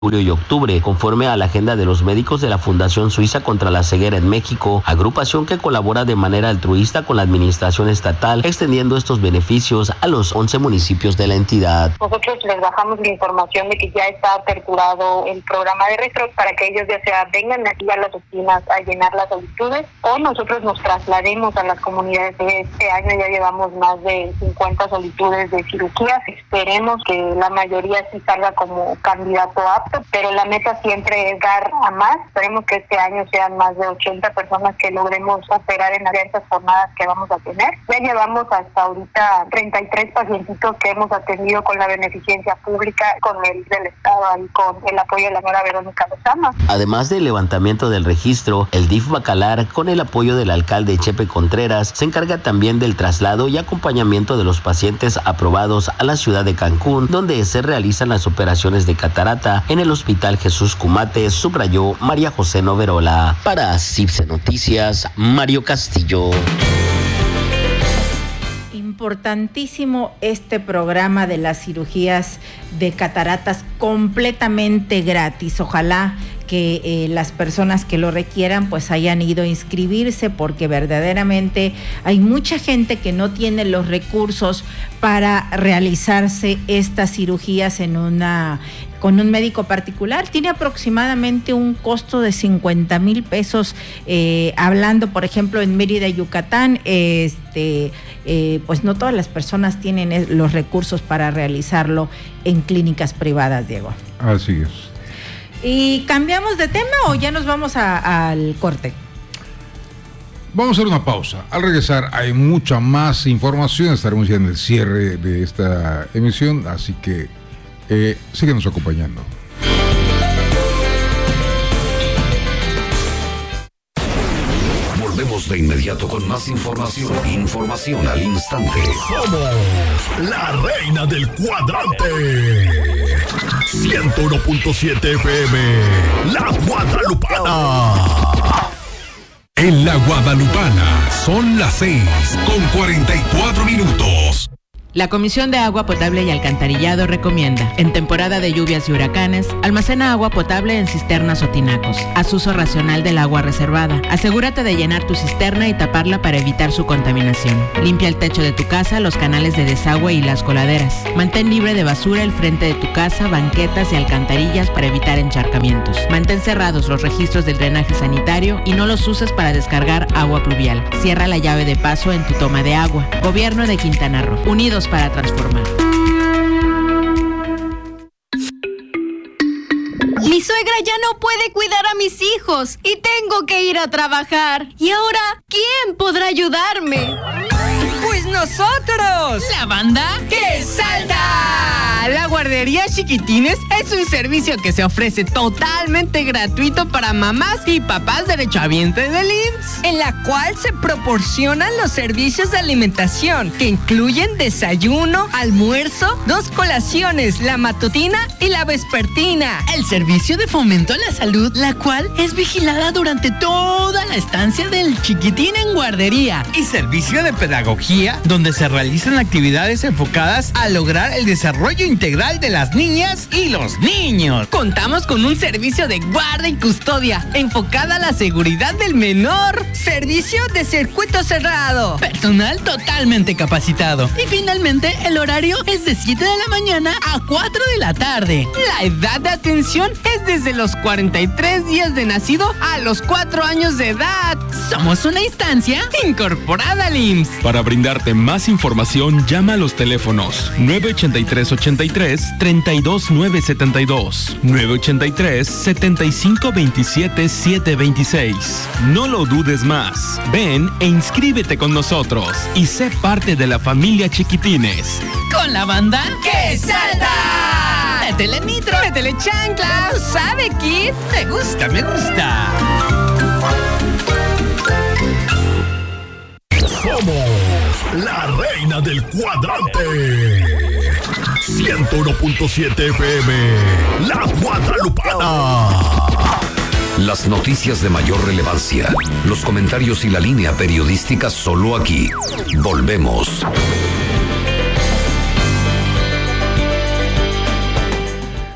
julio y octubre, conforme a la agenda de los médicos de la Fundación Suiza contra la Ceguera en México, agrupación que colabora de manera altruista con la administración estatal, extendiendo estos beneficios a los 11 municipios de la entidad. Nosotros les bajamos la información de que ya está aperturado el programa de retro para que ellos ya sea vengan aquí a las oficinas a llenar las solicitudes o nosotros nos traslademos a las comunidades. Este año ya llevamos más de 50 solicitudes de cirugías. Esperemos que la mayoría sí salga como candidato apto, pero la meta siempre es dar a más. Esperemos que este año sean más de 80 personas que logremos operar en diversas jornadas que vamos a tener. Ya llevamos hasta ahorita 33 pacientitos que hemos atendido con la beneficencia pública, con el del Estado y con el apoyo de la señora Verónica Lozama. Además del levantamiento del registro, el DIF Bacalar, con el apoyo del alcalde Chepe Contreras, se encarga también del traslado y acompañamiento de los pacientes aprobados a la ciudad de Cancún, donde se realizan las operaciones de catarata en el Hospital Jesús Cumate, subrayó María José Noverola. Para CIPSE Noticias, Mario Castillo. Importantísimo este programa de las cirugías de cataratas completamente gratis. Ojalá que las personas que lo requieran pues hayan ido a inscribirse, porque verdaderamente hay mucha gente que no tiene los recursos para realizarse estas cirugías con un médico particular. Tiene aproximadamente un costo de 50,000 pesos, hablando por ejemplo en Mérida, Yucatán. Pues no todas las personas tienen los recursos para realizarlo en clínicas privadas, Diego. Así es. ¿Y cambiamos de tema o ya nos vamos al corte? Vamos a hacer una pausa. Al regresar hay mucha más información. Estaremos ya en el cierre de esta emisión, así que síguenos acompañando. Volvemos de inmediato con más información. Información al instante. Somos la reina del cuadrante. 101.7 FM, La Guadalupana. En La Guadalupana son las 6:44. La Comisión de Agua Potable y Alcantarillado recomienda, en temporada de lluvias y huracanes, almacena agua potable en cisternas o tinacos. Haz uso racional del agua reservada. Asegúrate de llenar tu cisterna y taparla para evitar su contaminación. Limpia el techo de tu casa, los canales de desagüe y las coladeras. Mantén libre de basura el frente de tu casa, banquetas y alcantarillas para evitar encharcamientos. Mantén cerrados los registros del drenaje sanitario y no los uses para descargar agua pluvial. Cierra la llave de paso en tu toma de agua. Gobierno de Quintana Roo. Unidos para transformar. Mi suegra ya no puede cuidar a mis hijos y tengo que ir a trabajar. ¿Y ahora quién podrá ayudarme? ¡Pues nosotros! ¡La banda que salta! La guardería Chiquitines es un servicio que se ofrece totalmente gratuito para mamás y papás derechohabientes del IMSS, en la cual se proporcionan los servicios de alimentación que incluyen desayuno, almuerzo, 2 colaciones, la matutina y la vespertina. El servicio de fomento a la salud, la cual es vigilada durante toda la estancia del chiquitín en guardería. Y servicio de pedagogía, donde se realizan actividades enfocadas a lograr el desarrollo integral de las niñas y los niños. Contamos con un servicio de guarda y custodia enfocada a la seguridad del menor. Servicio de circuito cerrado. Personal totalmente capacitado. Y finalmente, el horario es de 7 de la mañana a 4 de la tarde. La edad de atención es desde los 43 días de nacido a los 4 años de edad. Somos una instancia incorporada al IMSS. Para brindarte más información, llama a los teléfonos 983-83-32972, 983-7527-726. No lo dudes más. Ven e inscríbete con nosotros y sé parte de la familia Chiquitines. Con la banda que salta. Métele nitro, métele chancla. ¿Sabe, Kid? Me gusta, me gusta. Somos la reina del cuadrante. 101.7 FM, La Guadalupana. Las noticias de mayor relevancia, los comentarios y la línea periodística solo aquí. Volvemos.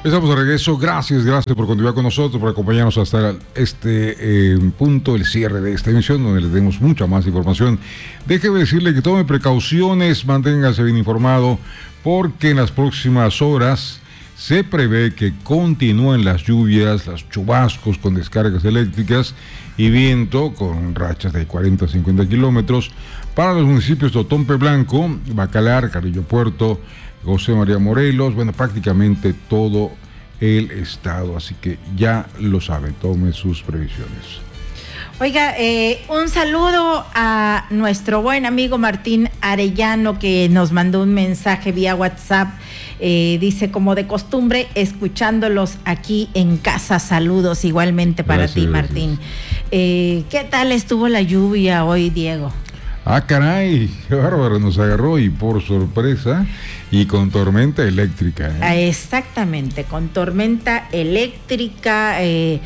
Estamos de regreso. Gracias por continuar con nosotros, por acompañarnos hasta este punto, el cierre de esta emisión, donde le demos mucha más información. Déjeme decirle que tome precauciones, manténgase bien informado, porque en las próximas horas se prevé que continúen las lluvias, los chubascos con descargas eléctricas y viento con rachas de 40 a 50 kilómetros para los municipios de Otompe Blanco, Bacalar, Carrillo Puerto, José María Morelos, bueno, prácticamente todo el estado, así que ya lo sabe, tome sus previsiones. Oiga, un saludo a nuestro buen amigo Martín Arellano, que nos mandó un mensaje vía WhatsApp. Dice, como de costumbre, escuchándolos aquí en casa. Saludos igualmente para gracias, ti, Martín. ¿Qué tal estuvo la lluvia hoy, Diego? Ah, caray, qué bárbaro, nos agarró y por sorpresa y con tormenta eléctrica. Exactamente, con tormenta eléctrica,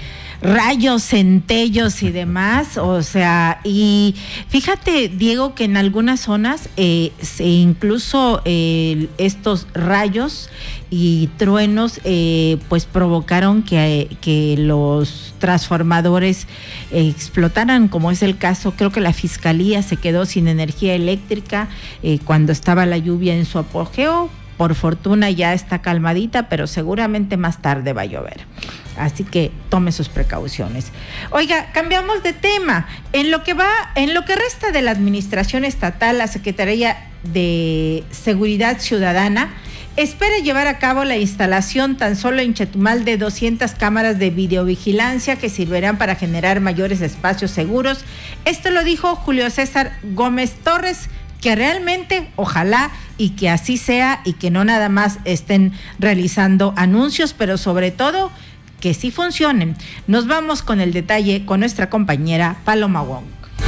rayos, centellos y demás, o sea, y fíjate, Diego, que en algunas zonas incluso estos rayos y truenos pues provocaron que los transformadores explotaran, como es el caso. Creo que la Fiscalía se quedó sin energía eléctrica cuando estaba la lluvia en su apogeo. Por fortuna ya está calmadita, pero seguramente más tarde va a llover. Así que tome sus precauciones. Oiga, cambiamos de tema. En lo que resta de la administración estatal, la Secretaría de Seguridad Ciudadana espera llevar a cabo la instalación tan solo en Chetumal de 200 cámaras de videovigilancia que servirán para generar mayores espacios seguros. Esto lo dijo Julio César Gómez Torres, que realmente ojalá y que así sea y que no nada más estén realizando anuncios, pero sobre todo que sí funcionen. Nos vamos con el detalle con nuestra compañera Paloma Wong.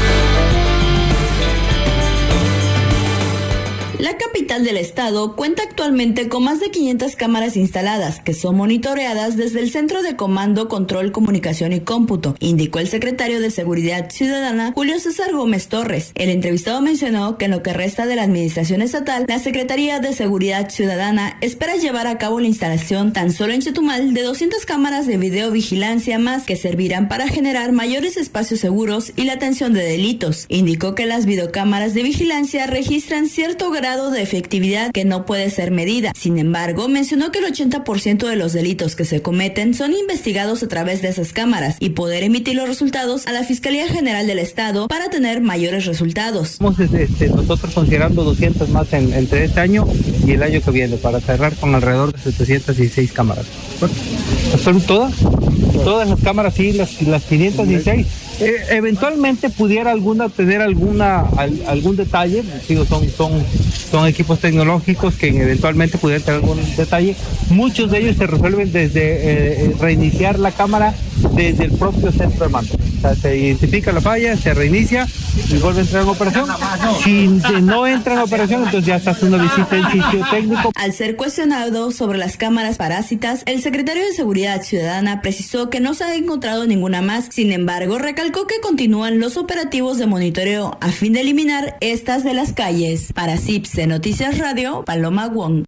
La capital del estado cuenta actualmente con más de 500 cámaras instaladas que son monitoreadas desde el Centro de Comando, Control, Comunicación y Cómputo, indicó el secretario de Seguridad Ciudadana, Julio César Gómez Torres. El entrevistado mencionó que en lo que resta de la administración estatal, la Secretaría de Seguridad Ciudadana espera llevar a cabo la instalación tan solo en Chetumal de 200 cámaras de videovigilancia más que servirán para generar mayores espacios seguros y la atención de delitos. Indicó que las videocámaras de vigilancia registran cierto grado de efectividad que no puede ser medida. Sin embargo, mencionó que el 80% de los delitos que se cometen son investigados a través de esas cámaras y poder emitir los resultados a la Fiscalía General del Estado para tener mayores resultados. Nosotros considerando 200 más entre este año y el año que viene para cerrar con alrededor de 716 cámaras. ¿Son todas las cámaras? Sí, las 516. Eventualmente pudiera tener algún detalle, digo, son equipos tecnológicos que eventualmente pudieran tener algún detalle. Muchos de ellos se resuelven desde reiniciar la cámara desde el propio centro de mando. O sea, se identifica la falla, se reinicia y vuelve a entrar en operación. Si no entra en operación, entonces ya está haciendo una visita en sitio técnico. Al ser cuestionado sobre las cámaras parásitas, el secretario de Seguridad Ciudadana precisó que no se ha encontrado ninguna más. Sin embargo, recalcó que continúan los operativos de monitoreo a fin de eliminar estas de las calles. Para CIPSE Noticias Radio, Paloma Wong.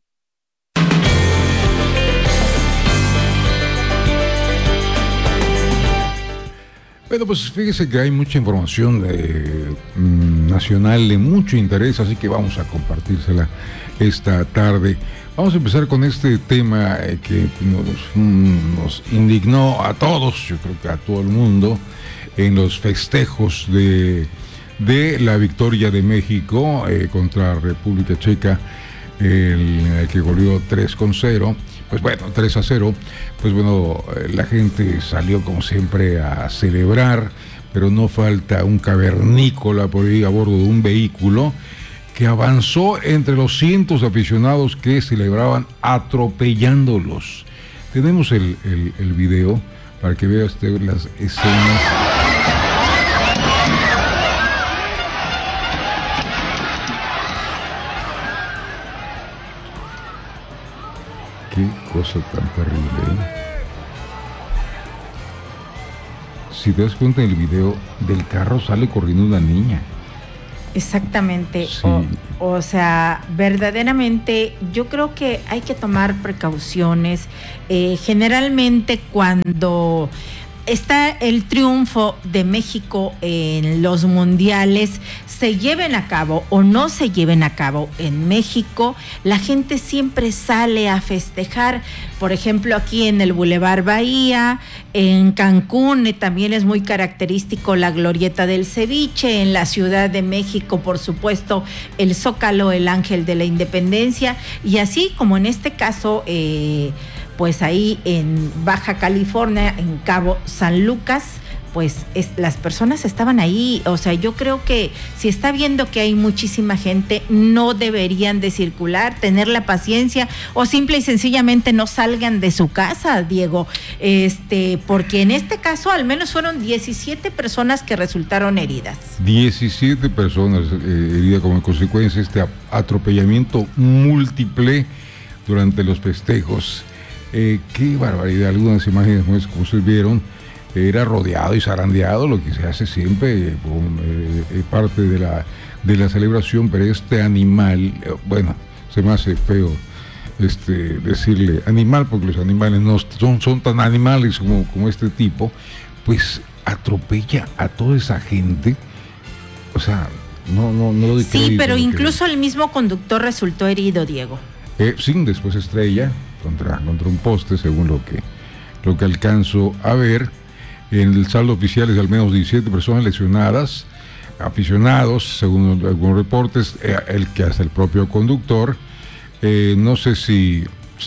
Bueno, pues fíjese que hay mucha información nacional de mucho interés, así que vamos a compartírsela esta tarde. Vamos a empezar con este tema que nos indignó a todos, yo creo que a todo el mundo, en los festejos de la victoria de México contra República Checa, el que goleó 3-0. Pues bueno, 3-0, pues bueno, la gente salió como siempre a celebrar, pero no falta un cavernícola por ahí a bordo de un vehículo que avanzó entre los cientos de aficionados que celebraban atropellándolos. Tenemos el video para que vea usted las escenas. Qué cosa tan terrible, ¿eh? Si te das cuenta en el video, del carro sale corriendo una niña. Exactamente. Sí. O sea, verdaderamente yo creo que hay que tomar precauciones. Generalmente cuando está el triunfo de México en los mundiales, se lleven a cabo o no se lleven a cabo en México, la gente siempre sale a festejar. Por ejemplo, aquí en el Boulevard Bahía, en Cancún también es muy característico la Glorieta del Ceviche, en la Ciudad de México, por supuesto, el Zócalo, el Ángel de la Independencia, y así como en este caso, pues ahí en Baja California, en Cabo San Lucas, pues las personas estaban ahí. O sea, yo creo que si está viendo que hay muchísima gente, no deberían de circular, tener la paciencia, o simple y sencillamente no salgan de su casa, Diego, porque en este caso al menos fueron 17 personas que resultaron heridas. 17 personas heridas como consecuencia de este atropellamiento múltiple durante los festejos. Qué barbaridad. Algunas imágenes, como ustedes vieron, era rodeado y zarandeado, lo que se hace siempre parte de la celebración, pero este animal, bueno, se me hace feo decirle animal, porque los animales no son tan animales como este tipo, pues atropella a toda esa gente. O sea, no lo de sí, pero incluso el mismo conductor resultó herido, Diego. Sí, después estrella contra un poste, según lo que alcanzo a ver. En el saldo oficial es al menos 17 personas lesionadas, aficionados, según algunos reportes, hasta el propio conductor. No sé si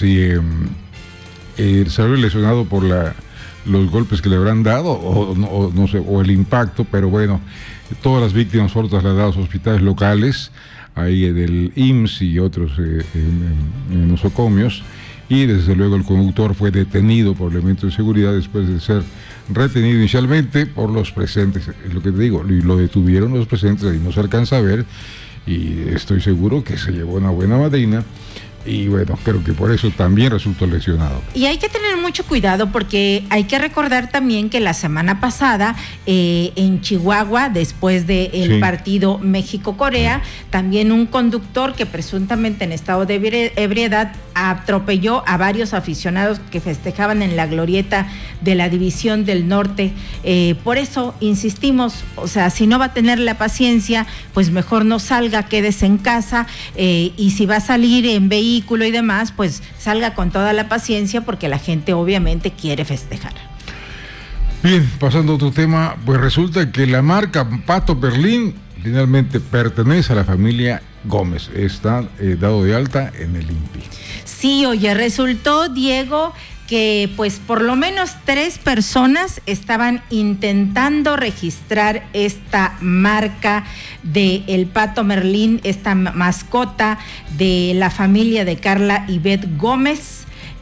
salió lesionado por los golpes que le habrán dado o no sé, o el impacto, pero bueno, todas las víctimas fueron trasladadas a hospitales locales, ahí del IMSS y otros en nosocomios, y desde luego el conductor fue detenido por elementos de seguridad después de ser retenido inicialmente por los presentes. Es lo que te digo, y lo detuvieron los presentes, ahí no se alcanza a ver, y estoy seguro que se llevó una buena madrina. Y bueno, creo que por eso también resultó lesionado. Y hay que tener mucho cuidado porque hay que recordar también que la semana pasada en Chihuahua, después del partido México-Corea, también un conductor que presuntamente en estado de ebriedad atropelló a varios aficionados que festejaban en la glorieta de la División del Norte. Por eso insistimos, o sea, si no va a tener la paciencia, pues mejor no salga, quédese en casa, y si va a salir en vehículo y demás, pues salga con toda la paciencia porque la gente obviamente quiere festejar. Bien, pasando a otro tema, pues resulta que la marca Pato Merlín finalmente pertenece a la familia Gómez, está dado de alta en el INPI. Sí, oye, resultó, Diego, que pues por lo menos 3 personas estaban intentando registrar esta marca de el Pato Merlín, esta mascota de la familia de Carla Ivette Gómez,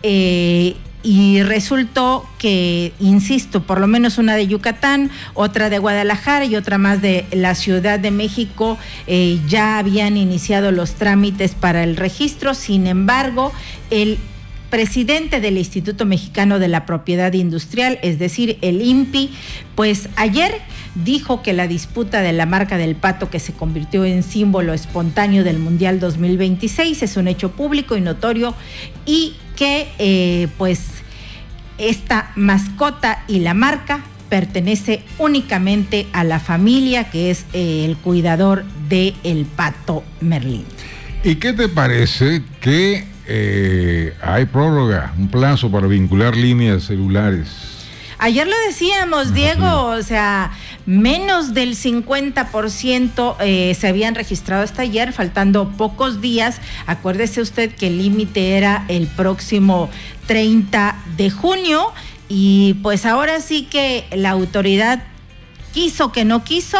y resultó que, insisto, por lo menos una de Yucatán, otra de Guadalajara y otra más de la Ciudad de México, ya habían iniciado los trámites para el registro. Sin embargo, el presidente del Instituto Mexicano de la Propiedad Industrial, es decir, el INPI, pues ayer dijo que la disputa de la marca del pato, que se convirtió en símbolo espontáneo del Mundial 2026, es un hecho público y notorio, y que pues esta mascota y la marca pertenece únicamente a la familia que es el cuidador del Pato Merlín. ¿Y qué te parece que hay prórroga, un plazo para vincular líneas celulares? Ayer lo decíamos, Diego, o sea, menos del 50% se habían registrado hasta ayer, faltando pocos días. Acuérdese usted que el límite era el próximo 30 de junio y pues ahora sí que la autoridad quiso que no quiso,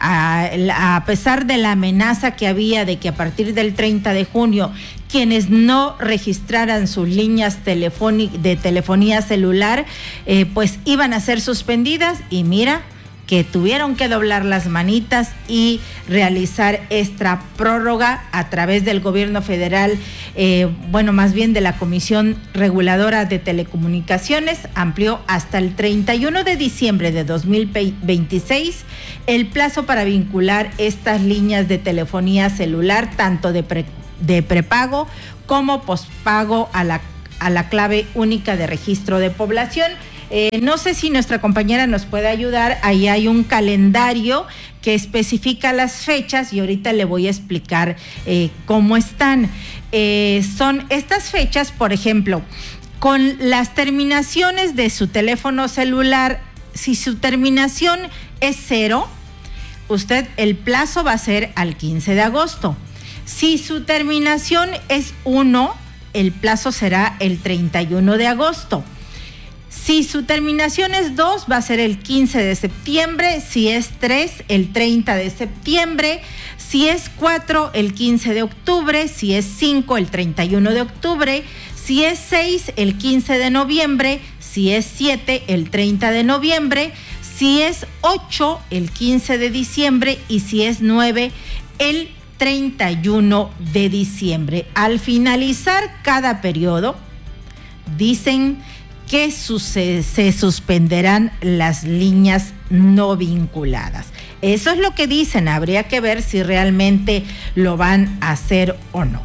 a pesar de la amenaza que había de que a partir del 30 de junio quienes no registraran sus líneas de telefonía celular, pues iban a ser suspendidas, y mira que tuvieron que doblar las manitas y realizar esta prórroga a través del gobierno federal, más bien de la Comisión Reguladora de Telecomunicaciones, amplió hasta el 31 de diciembre de 2026 el plazo para vincular estas líneas de telefonía celular, tanto de prepago como pospago a la clave única de registro de población. No sé si nuestra compañera nos puede ayudar. Ahí hay un calendario que especifica las fechas y ahorita le voy a explicar cómo están. Son estas fechas, por ejemplo, con las terminaciones de su teléfono celular. Si su terminación es 0, el plazo va a ser al 15 de agosto. Si su terminación es 1, el plazo será el 31 de agosto. Si su terminación es 2, va a ser el 15 de septiembre. Si es 3, el 30 de septiembre. Si es 4, el 15 de octubre. Si es 5, el 31 de octubre. Si es 6, el 15 de noviembre. Si es 7, el 30 de noviembre. Si es 8, el 15 de diciembre. Y si es 9, el 31 de diciembre. Al finalizar cada periodo, dicen que se suspenderán las líneas no vinculadas. Eso es lo que dicen. Habría que ver si realmente lo van a hacer o no.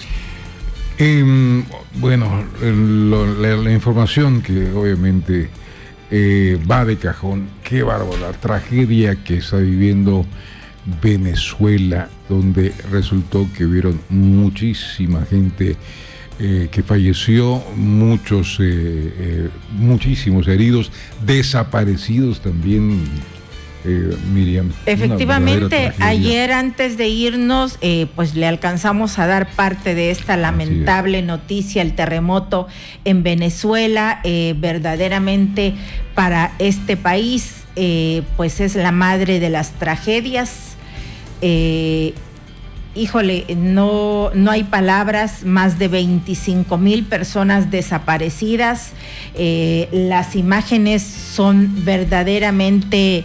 La información que obviamente va de cajón. Qué bárbaro, la tragedia que está viviendo Venezuela, donde resultó que hubieron muchísima gente que falleció, muchísimos heridos, desaparecidos también, Miriam. Efectivamente, ayer antes de irnos, pues le alcanzamos a dar parte de esta lamentable noticia, el terremoto en Venezuela. Verdaderamente para este país, pues es la madre de las tragedias. No hay palabras. Más de 25,000 personas desaparecidas. Las imágenes son verdaderamente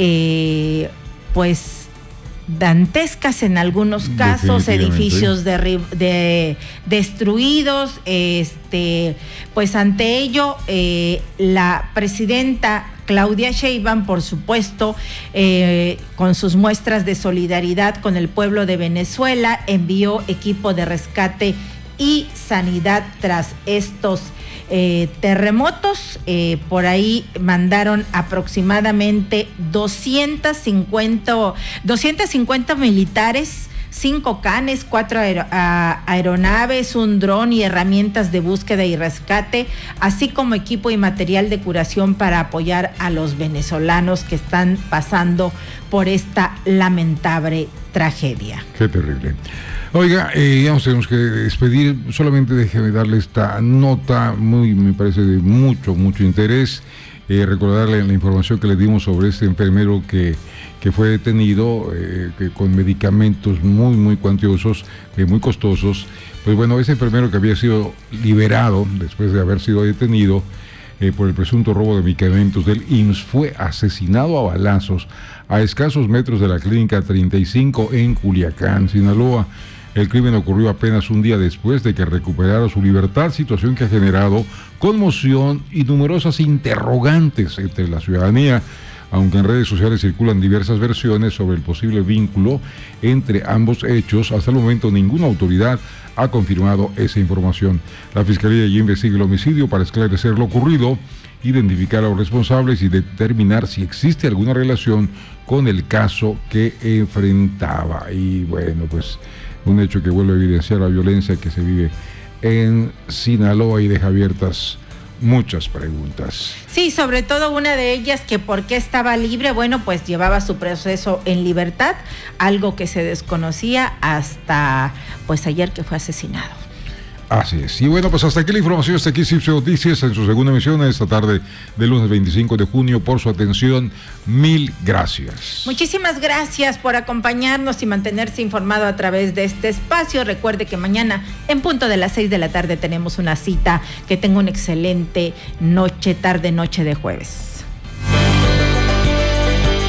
pues dantescas en algunos casos, edificios destruidos. Pues ante ello, la presidenta Claudia Sheinbaum, por supuesto, con sus muestras de solidaridad con el pueblo de Venezuela, envió equipo de rescate y sanidad tras estos terremotos. Por ahí mandaron aproximadamente 250 militares, 5 canes, 4 aeronaves, un dron y herramientas de búsqueda y rescate, así como equipo y material de curación para apoyar a los venezolanos que están pasando por esta lamentable tragedia. Qué terrible. Oiga, ya nos tenemos que despedir. Solamente déjeme darle esta nota, me parece de mucho interés. Recordarle la información que le dimos sobre este enfermero que fue detenido que con medicamentos muy cuantiosos, muy costosos. Pues bueno, ese enfermero que había sido liberado después de haber sido detenido por el presunto robo de medicamentos del IMSS, fue asesinado a balazos a escasos metros de la Clínica 35 en Culiacán, Sinaloa. El crimen ocurrió apenas un día después de que recuperara su libertad, situación que ha generado conmoción y numerosas interrogantes entre la ciudadanía, aunque en redes sociales circulan diversas versiones sobre el posible vínculo entre ambos hechos. Hasta el momento ninguna autoridad ha confirmado esa información. La Fiscalía ya investiga el homicidio para esclarecer lo ocurrido, identificar a los responsables y determinar si existe alguna relación con el caso que enfrentaba. Y bueno, pues un hecho que vuelve a evidenciar la violencia que se vive en Sinaloa y deja abiertas muchas preguntas. Sí, sobre todo una de ellas, que por qué estaba libre. Bueno, pues llevaba su proceso en libertad, algo que se desconocía hasta pues ayer que fue asesinado. Así es. Y bueno, pues hasta aquí la información. Hasta aquí CIPSE Noticias en su segunda emisión esta tarde del lunes 25 de junio. Por su atención, mil gracias. Muchísimas gracias por acompañarnos y mantenerse informado a través de este espacio. Recuerde que mañana en punto de las 6 de la tarde tenemos una cita. Que tenga una excelente noche de jueves.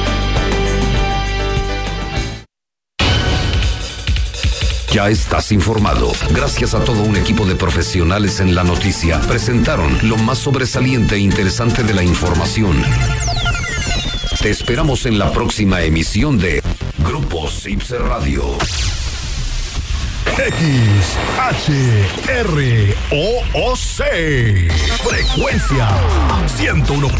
Ya estás informado. Gracias a todo un equipo de profesionales en la noticia, presentaron lo más sobresaliente e interesante de la información. Te esperamos en la próxima emisión de Grupo Cipse Radio. XHROOC. Frecuencia 101.